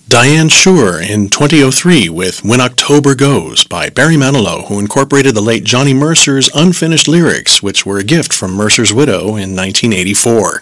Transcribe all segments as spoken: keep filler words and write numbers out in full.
Diane Shure in twenty oh three with When October Goes by Barry Manilow, who incorporated the late Johnny Mercer's unfinished lyrics, which were a gift from Mercer's widow in nineteen eighty-four.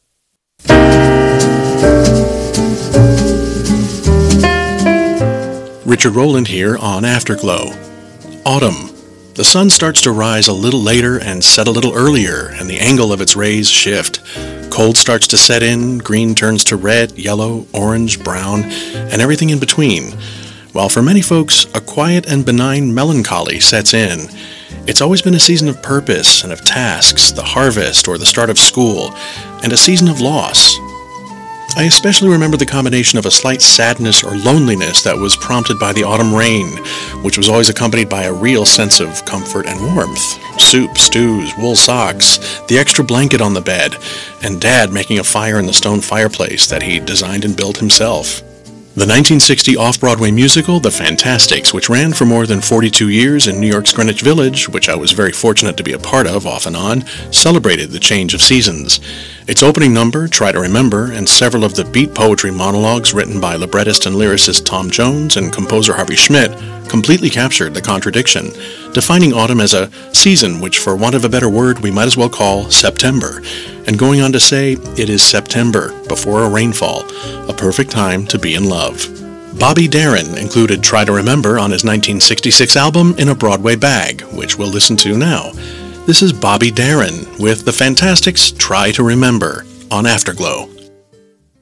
Richard Rowland here on Afterglow. Autumn. The sun starts to rise a little later and set a little earlier, and the angle of its rays shift. Cold starts to set in, green turns to red, yellow, orange, brown, and everything in between. While for many folks, a quiet and benign melancholy sets in. It's always been a season of purpose and of tasks, the harvest or the start of school, and a season of loss. I especially remember the combination of a slight sadness or loneliness that was prompted by the autumn rain, which was always accompanied by a real sense of comfort and warmth. Soup, stews, wool socks, the extra blanket on the bed, and Dad making a fire in the stone fireplace that he designed and built himself. The nineteen sixty off-Broadway musical, The Fantastics, which ran for more than forty-two years in New York's Greenwich Village, which I was very fortunate to be a part of off and on, celebrated the change of seasons. Its opening number, Try to Remember, and several of the beat poetry monologues written by librettist and lyricist Tom Jones and composer Harvey Schmidt completely captured the contradiction, defining autumn as a season which, for want of a better word, we might as well call September, and going on to say it is September before a rainfall, a perfect time to be in love. Bobby Darin included Try to Remember on his nineteen sixty-six album In a Broadway Bag, which we'll listen to now. This is Bobby Darin with The Fantastics' Try to Remember on Afterglow.